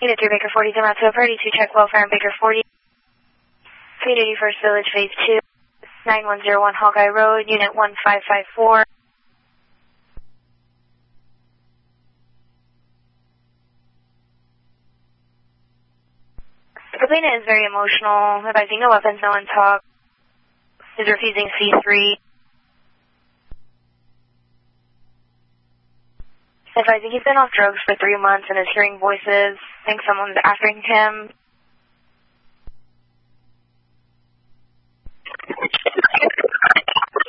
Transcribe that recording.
Unit 3 Baker 40, come out to a party to check welfare in Baker 40. Community First Village Phase 2, 9101 Hawkeye Road, Unit 1554. The complainant is very emotional, advising no weapons, no one talk. Is refusing C3. Advising he's been off drugs for 3 months and is hearing voices. Thinks someone's after him.